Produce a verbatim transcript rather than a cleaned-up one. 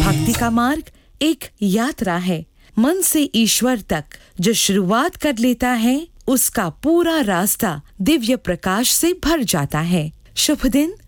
भक्ति का मार्ग एक यात्रा है। मन से ईश्वर तक जो शुरुआत कर लेता है, उसका पूरा रास्ता दिव्य प्रकाश से भर जाता है। शुभ दिन,